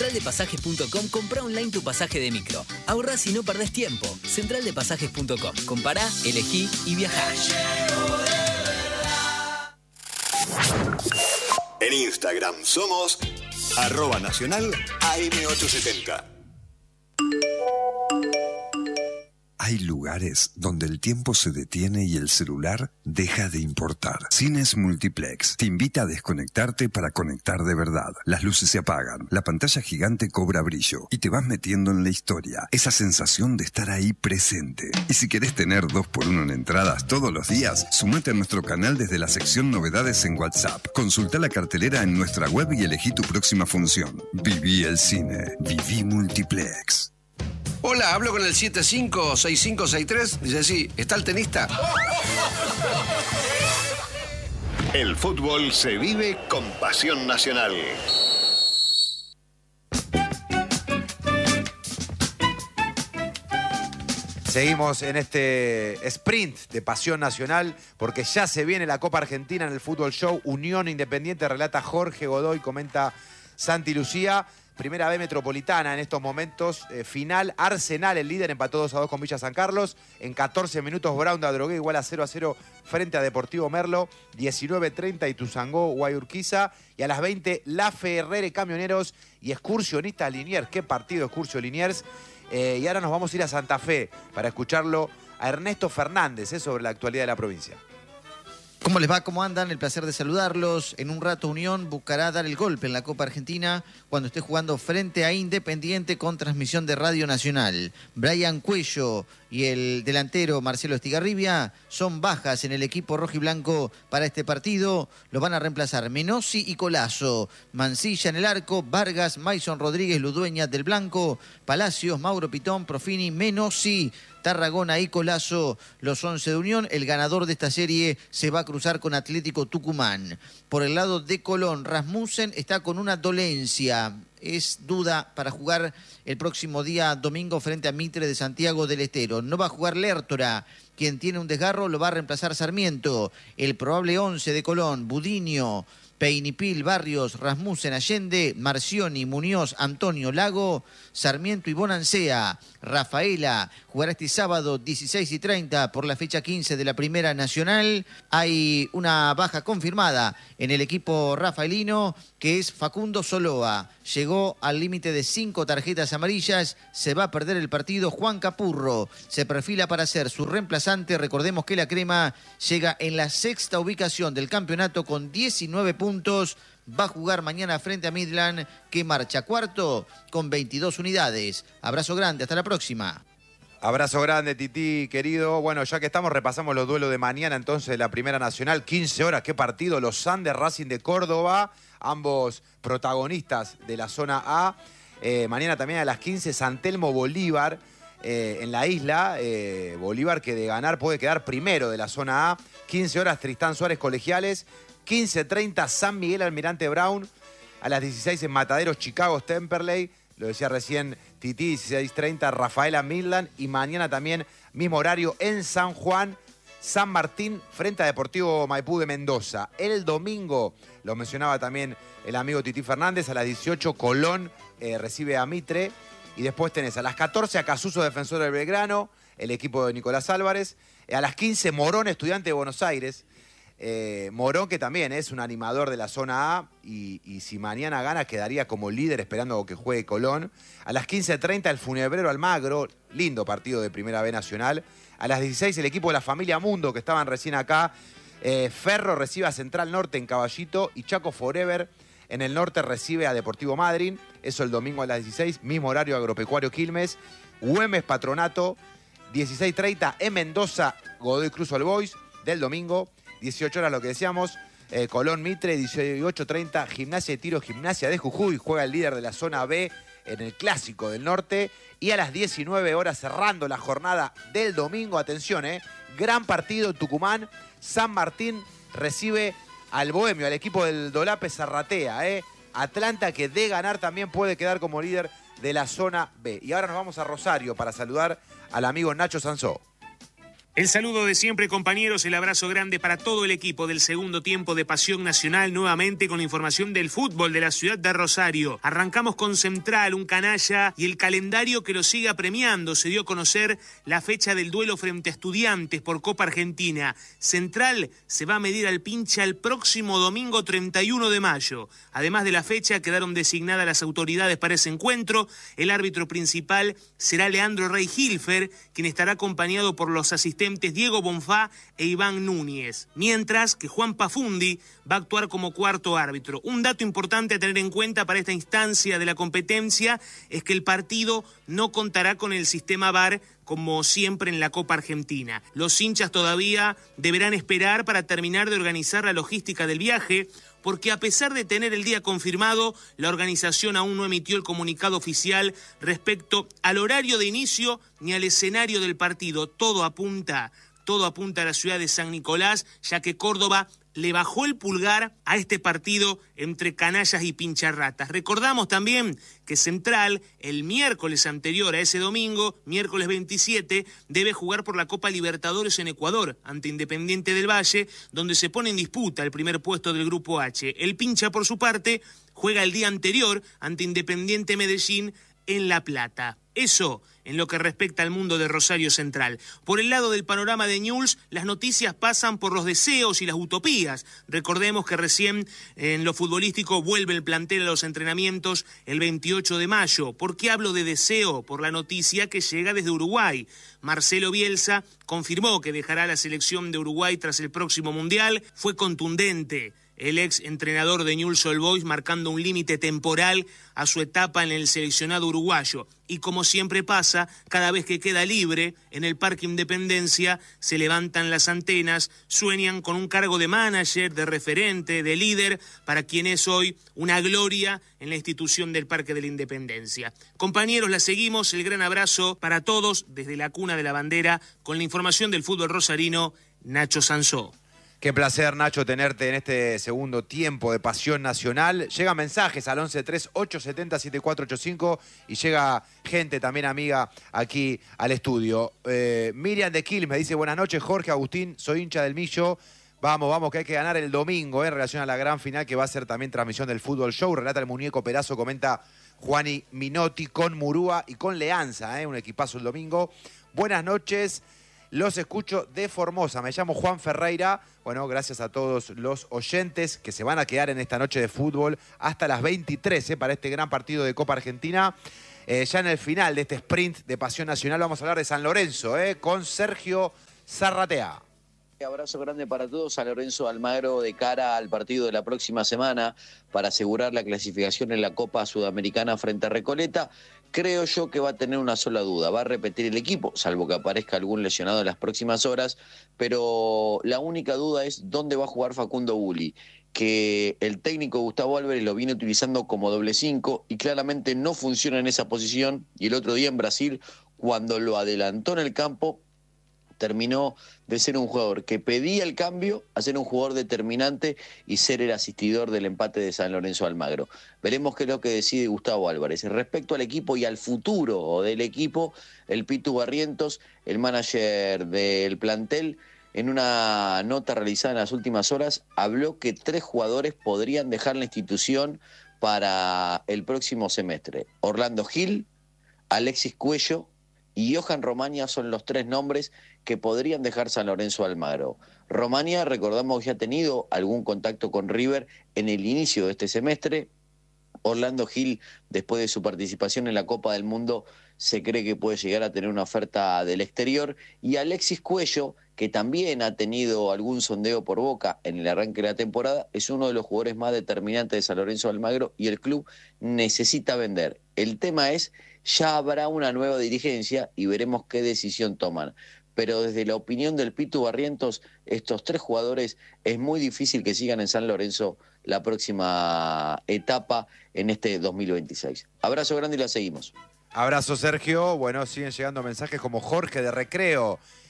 centraldepasajes.com, comprá online tu pasaje de micro. Ahorrás y no perdés tiempo. Centraldepasajes.com. Compará, elegí y viajá. En Instagram somos @nacional AM870. Hay lugares donde el tiempo se detiene y el celular deja de importar. Cines Multiplex te invita a desconectarte para conectar de verdad. Las luces se apagan, la pantalla gigante cobra brillo y te vas metiendo en la historia. Esa sensación de estar ahí presente. Y si querés tener 2x1 en entradas todos los días, sumate a nuestro canal desde la sección Novedades en WhatsApp. Consulta la cartelera en nuestra web y elegí tu próxima función. Viví el cine. Viví Multiplex. Hola, hablo con el 756563. Dice, sí, ¿está el tenista? El fútbol se vive con pasión nacional. Seguimos en este sprint de pasión nacional porque ya se viene la Copa Argentina en el Fútbol Show. Unión Independiente, relata Jorge Godoy, comenta Santi Lucía. Primera B Metropolitana en estos momentos. Final, Arsenal, el líder, empató 2-2 con Villa San Carlos. En 14 minutos, Brown de Adrogué igual a 0-0 frente a Deportivo Merlo. 19:30, Ituzaingó, Guayurquiza. Y a las 20, La Ferrere, Camioneros y Excursionistas Liniers. Qué partido, Excursio Liniers. Y ahora nos vamos a ir a Santa Fe para escucharlo a Ernesto Fernández sobre la actualidad de la provincia. ¿Cómo les va? ¿Cómo andan? El placer de saludarlos. En un rato Unión buscará dar el golpe en la Copa Argentina cuando esté jugando frente a Independiente con transmisión de Radio Nacional. Brian Cuello y el delantero Marcelo Estigarribia son bajas en el equipo rojiblanco para este partido. Los van a reemplazar Menossi y Colazo. Mancilla en el arco, Vargas, Maison Rodríguez, Ludueña del Blanco, Palacios, Mauro Pitón, Profini, Menossi, Tarragona y Colazo, los 11 de Unión. El ganador de esta serie se va a cruzar con Atlético Tucumán. Por el lado de Colón, Rasmussen está con una dolencia. Es duda para jugar el próximo día domingo frente a Mitre de Santiago del Estero. No va a jugar Lertora. Quien tiene un desgarro lo va a reemplazar Sarmiento. El probable 11 de Colón, Budiño, Peinipil, Barrios, Rasmussen, Allende, Marcioni, Muñoz, Antonio, Lago, Sarmiento y Bonancea. Rafaela jugará este sábado 16:30 por la fecha 15 de la Primera Nacional. Hay una baja confirmada en el equipo rafaelino, que es Facundo Soloa. Llegó al límite de 5 tarjetas amarillas. Se va a perder el partido. Juan Capurro se perfila para ser su reemplazante. Recordemos que la Crema llega en la 6ª ubicación del campeonato con 19 puntos. Va a jugar mañana frente a Midland, que marcha cuarto con 22 unidades. Abrazo grande, hasta la próxima. Abrazo grande, Tití, querido. Bueno, ya que estamos, repasamos los duelos de mañana entonces de la Primera Nacional. 15 horas, qué partido. Los Andes, Racing de Córdoba, ambos protagonistas de la zona A. Mañana también a las 15, San Telmo Bolívar en la isla. Bolívar, que de ganar puede quedar primero de la zona A. 15 horas, Tristán Suárez Colegiales. 15:30, San Miguel Almirante Brown. A las 16 en Mataderos, Chicago Temperley. Lo decía recién Tití, 16:30, Rafaela Midland. Y mañana también, mismo horario, en San Juan, San Martín, frente a Deportivo Maipú de Mendoza. El domingo, lo mencionaba también el amigo Tití Fernández, a las 18, Colón recibe a Mitre. Y después tenés a las 14, a Casuso, Defensor del Belgrano, el equipo de Nicolás Álvarez. A las 15, Morón, Estudiante de Buenos Aires. Morón, que también es un animador de la zona A, y si mañana gana quedaría como líder esperando que juegue Colón. A las 15:30 el Funebrero Almagro, lindo partido de Primera B Nacional. A las 16 el equipo de la familia Mundo, que estaban recién acá. Ferro recibe a Central Norte en Caballito, y Chaco Forever en el norte recibe a Deportivo Madryn. Eso el domingo a las 16, mismo horario Agropecuario Quilmes. Güemes Patronato, 16:30 en Mendoza, Godoy Cruz All Boys del domingo. 18 horas lo que decíamos, Colón Mitre. 18:30 Gimnasia de Tiro, Gimnasia de Jujuy, juega el líder de la zona B en el Clásico del Norte. Y a las 19 horas, cerrando la jornada del domingo, atención, gran partido en Tucumán. San Martín recibe al Bohemio, al equipo del Dolape Zarratea. Atlanta, que de ganar también puede quedar como líder de la zona B. Y ahora nos vamos a Rosario para saludar al amigo Nacho Sansó. El saludo de siempre, compañeros, el abrazo grande para todo el equipo del segundo tiempo de Pasión Nacional, nuevamente con información del fútbol de la ciudad de Rosario. Arrancamos con Central, un canalla, y el calendario que lo sigue apremiando. Se dio a conocer la fecha del duelo frente a Estudiantes por Copa Argentina. Central se va a medir al Pincha el próximo domingo 31 de mayo. Además de la fecha, quedaron designadas las autoridades para ese encuentro. El árbitro principal será Leandro Rey Hilfer, quien estará acompañado por los asistentes Diego Bonfá e Iván Núñez, mientras que Juan Pafundi va a actuar como cuarto árbitro. Un dato importante a tener en cuenta para esta instancia de la competencia es que el partido no contará con el sistema VAR como siempre en la Copa Argentina. Los hinchas todavía deberán esperar para terminar de organizar la logística del viaje, porque a pesar de tener el día confirmado, la organización aún no emitió el comunicado oficial respecto al horario de inicio ni al escenario del partido. Todo apunta a la ciudad de San Nicolás, ya que Córdoba le bajó el pulgar a este partido entre canallas y pincharratas. Recordamos también que Central, el miércoles anterior a ese domingo, miércoles 27, debe jugar por la Copa Libertadores en Ecuador, ante Independiente del Valle, donde se pone en disputa el primer puesto del Grupo H. El Pincha, por su parte, juega el día anterior ante Independiente Medellín en La Plata. Eso en lo que respecta al mundo de Rosario Central. Por el lado del panorama de Newell's, las noticias pasan por los deseos y las utopías. Recordemos que recién en lo futbolístico vuelve el plantel a los entrenamientos el 28 de mayo. ¿Por qué hablo de deseo? Por la noticia que llega desde Uruguay. Marcelo Bielsa confirmó que dejará la selección de Uruguay tras el próximo Mundial. Fue contundente el ex entrenador de Newell's Old Boys, marcando un límite temporal a su etapa en el seleccionado uruguayo. Y como siempre pasa, cada vez que queda libre en el Parque Independencia, se levantan las antenas, sueñan con un cargo de manager, de referente, de líder, para quien es hoy una gloria en la institución del Parque de la Independencia. Compañeros, la seguimos, el gran abrazo para todos desde la cuna de la bandera, con la información del fútbol rosarino, Nacho Sansó. Qué placer, Nacho, tenerte en este segundo tiempo de Pasión Nacional. Llegan mensajes al 1138707485 y llega gente también amiga aquí al estudio. Miriam de Quilmes me dice: buenas noches, Jorge, Agustín, soy hincha del Millo. Vamos, que hay que ganar el domingo en relación a la gran final que va a ser también transmisión del Fútbol Show. Relata el muñeco Perazo, comenta Juani Minotti con Murúa y con Leanza, un equipazo el domingo. Buenas noches. Los escucho de Formosa. Me llamo Juan Ferreira. Bueno, gracias a todos los oyentes que se van a quedar en esta noche de fútbol hasta las 23 para este gran partido de Copa Argentina. Ya en el final de este sprint de Pasión Nacional vamos a hablar de San Lorenzo con Sergio Zarratea. Abrazo grande para todos. San Lorenzo Almagro de cara al partido de la próxima semana para asegurar la clasificación en la Copa Sudamericana frente a Recoleta. Creo yo que va a tener una sola duda, va a repetir el equipo, salvo que aparezca algún lesionado en las próximas horas, pero la única duda es dónde va a jugar Facundo Bulli, que el técnico Gustavo Álvarez lo viene utilizando como doble 5 y claramente no funciona en esa posición, y el otro día en Brasil, cuando lo adelantó en el campo, terminó de ser un jugador que pedía el cambio a ser un jugador determinante y ser el asistidor del empate de San Lorenzo Almagro. Veremos qué es lo que decide Gustavo Álvarez. Respecto al equipo y al futuro del equipo, el Pitu Barrientos, el manager del plantel, en una nota realizada en las últimas horas, habló que 3 jugadores podrían dejar la institución para el próximo semestre. Orlando Gil, Alexis Cuello y Johan Romaña son los 3 nombres que podrían dejar San Lorenzo Almagro. Romaña, recordamos que ha tenido algún contacto con River en el inicio de este semestre. Orlando Gil, después de su participación en la Copa del Mundo, se cree que puede llegar a tener una oferta del exterior. Y Alexis Cuello, que también ha tenido algún sondeo por Boca en el arranque de la temporada, es uno de los jugadores más determinantes de San Lorenzo Almagro y el club necesita vender. El tema es, ya habrá una nueva dirigencia y veremos qué decisión toman. Pero desde la opinión del Pitu Barrientos, estos 3 jugadores es muy difícil que sigan en San Lorenzo la próxima etapa en este 2026. Abrazo grande y la seguimos. Abrazo, Sergio. Bueno, siguen llegando mensajes como Jorge de Recreo.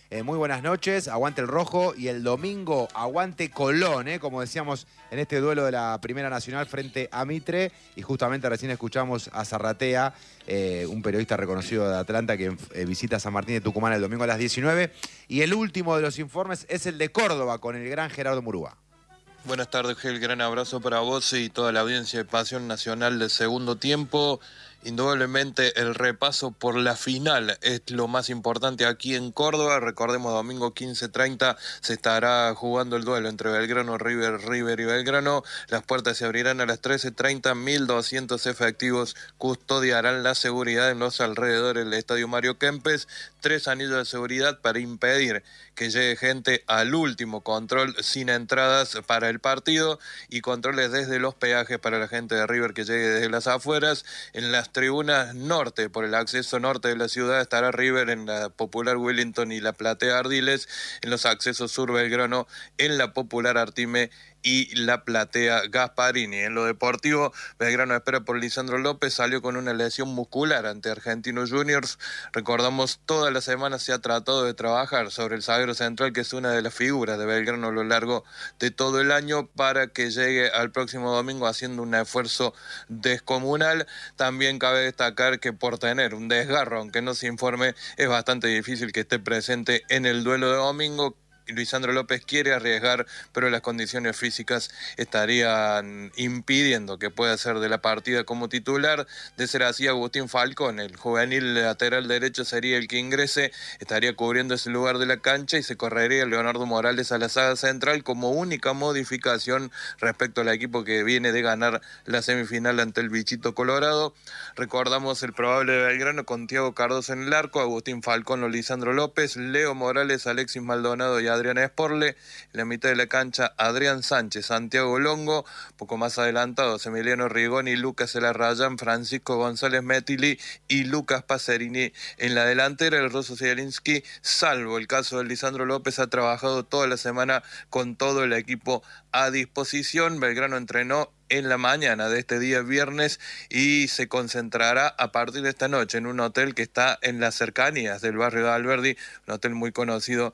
Muy buenas noches, aguante el rojo y el domingo aguante Colón, como decíamos en este duelo de la Primera Nacional frente a Mitre. Y justamente recién escuchamos a Zarratea, un periodista reconocido de Atlanta que visita San Martín de Tucumán el domingo a las 19. Y el último de los informes es el de Córdoba con el gran Gerardo Murúa. Buenas tardes, Gel. Gran abrazo para vos y toda la audiencia de Pasión Nacional del segundo tiempo. Indudablemente el repaso por la final es lo más importante aquí en Córdoba. Recordemos, domingo 15:30 se estará jugando el duelo entre Belgrano, River y Belgrano. Las puertas se abrirán a las 13:30. 1.200 efectivos custodiarán la seguridad en los alrededores del Estadio Mario Kempes. 3 anillos de seguridad para impedir que llegue gente al último control sin entradas para el partido y controles desde los peajes para la gente de River que llegue desde las afueras. En las tribunas norte, por el acceso norte de la ciudad, estará River en la popular Wellington y la platea Ardiles. En los accesos sur Belgrano, en la popular Artime y la platea Gasparini. En lo deportivo, Belgrano espera por Lisandro López, salió con una lesión muscular ante Argentinos Juniors. Recordamos, toda la semana se ha tratado de trabajar sobre el zaguero central, que es una de las figuras de Belgrano a lo largo de todo el año, para que llegue al próximo domingo haciendo un esfuerzo descomunal. También cabe destacar que por tener un desgarro, aunque no se informe, es bastante difícil que esté presente en el duelo de domingo. Lisandro López quiere arriesgar, pero las condiciones físicas estarían impidiendo que pueda ser de la partida como titular. De ser así, Agustín Falcón, el juvenil lateral derecho, sería el que ingrese, estaría cubriendo ese lugar de la cancha y se correría Leonardo Morales a la saga central como única modificación respecto al equipo que viene de ganar la semifinal ante el Bichito Colorado. Recordamos el probable de Belgrano con Thiago Cardoso en el arco, Agustín Falcón o Lisandro López, Leo Morales, Alexis Maldonado y Adrián Esporle. En la mitad de la cancha, Adrián Sánchez, Santiago Longo, poco más adelantados, Emiliano Rigoni, Lucas Elarrayán, Francisco González Metili y Lucas Pacerini en la delantera. El Rosso Zielinski, salvo el caso de Lisandro López, ha trabajado toda la semana con todo el equipo a disposición. Belgrano entrenó en la mañana de este día viernes y se concentrará a partir de esta noche en un hotel que está en las cercanías del barrio de Alberdi, un hotel muy conocido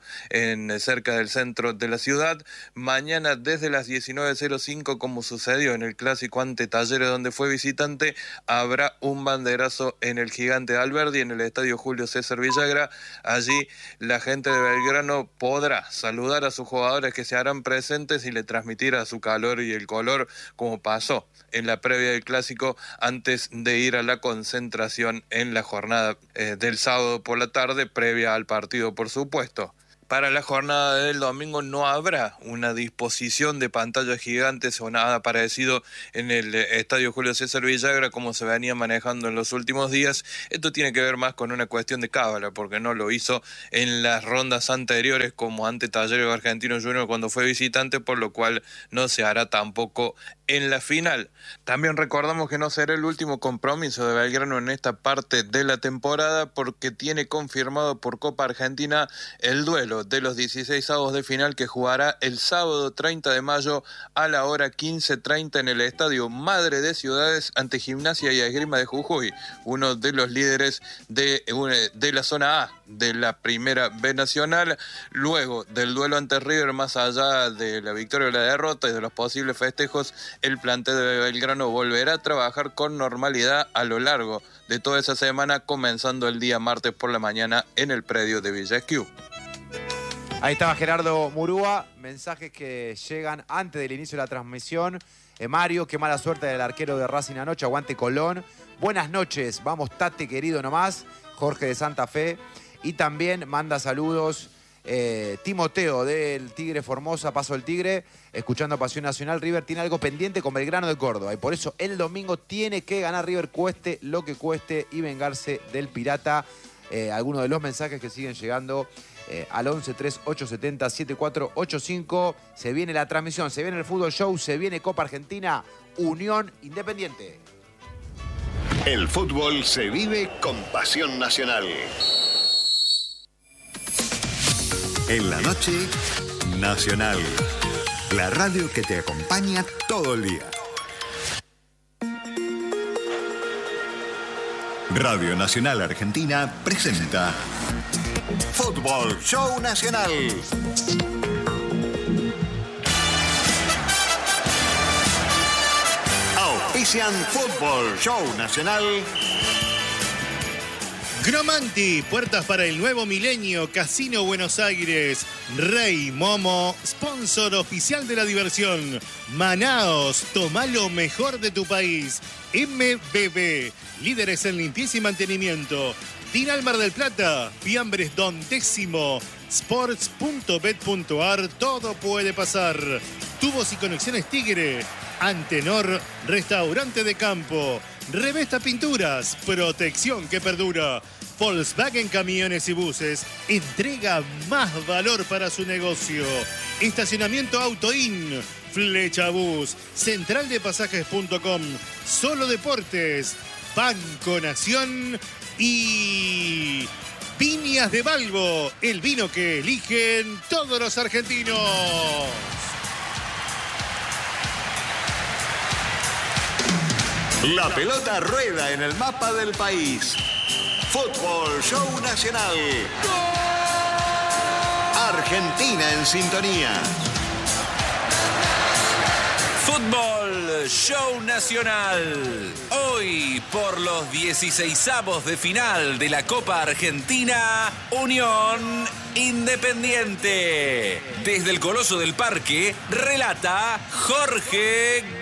cerca del centro de la ciudad. Mañana desde las 19:05, como sucedió en el clásico ante Talleres donde fue visitante, habrá un banderazo en el Gigante de Alberdi, en el estadio Julio César Villagra. Allí la gente de Belgrano podrá saludar a sus jugadores que se harán presentes y le transmitirá su calor y el color, como pasó en la previa del clásico antes de ir a la concentración en la jornada del sábado por la tarde, previa al partido, por supuesto. Para la jornada del domingo no habrá una disposición de pantallas gigantes o nada parecido en el estadio Julio César Villagra como se venía manejando en los últimos días. Esto tiene que ver más con una cuestión de cábala, porque no lo hizo en las rondas anteriores como ante Talleres o Argentinos Juniors cuando fue visitante, por lo cual no se hará tampoco en la final. También recordamos que no será el último compromiso de Belgrano en esta parte de la temporada, porque tiene confirmado por Copa Argentina el duelo de los 16avos de final que jugará el sábado 30 de mayo a la hora 15:30 en el Estadio Madre de Ciudades ante Gimnasia y Esgrima de Jujuy, uno de los líderes de la zona A de la Primera B Nacional. Luego del duelo ante River, más allá de la victoria o la derrota y de los posibles festejos, el plantel de Belgrano volverá a trabajar con normalidad a lo largo de toda esa semana, comenzando el día martes por la mañana en el predio de Villa Esquiú. Ahí estaba Gerardo Murúa, mensajes que llegan antes del inicio de la transmisión. Mario, qué mala suerte del arquero de Racing anoche, aguante Colón. Buenas noches, vamos Tate querido nomás. Jorge de Santa Fe. Y también manda saludos Timoteo del Tigre Formosa, Paso del Tigre, escuchando Pasión Nacional. River tiene algo pendiente con Belgrano de Córdoba y por eso el domingo tiene que ganar River, cueste lo que cueste, y vengarse del Pirata. Algunos de los mensajes que siguen llegando al 11 3870 7485. Se viene la transmisión, se viene el Fútbol Show, se viene Copa Argentina, Unión Independiente. El fútbol se vive con Pasión Nacional. En la noche, Nacional. La radio que te acompaña todo el día. Radio Nacional Argentina presenta Fútbol Show Nacional. Auspician Fútbol Show Nacional. Gromanti, puertas para el nuevo milenio, Casino Buenos Aires, Rey Momo, sponsor oficial de la diversión, Manaos, toma lo mejor de tu país, MBB, líderes en limpieza y mantenimiento, Tinal Mar del Plata, Fiambres Don Décimo, sports.bet.ar, todo puede pasar, Tubos y Conexiones Tigre, Antenor, restaurante de campo, Revesta Pinturas, protección que perdura. Volkswagen Camiones y Buses, entrega más valor para su negocio. Estacionamiento Autoin, Flecha Bus, centraldepasajes.com, Solo Deportes, Banco Nación y Viñas de Balbo, el vino que eligen todos los argentinos. La pelota rueda en el mapa del país. Fútbol Show Nacional. Argentina en sintonía. Fútbol Show Nacional. Hoy, por los 16avos de final de la Copa Argentina, Unión Independiente. Desde el Coloso del Parque, relata Jorge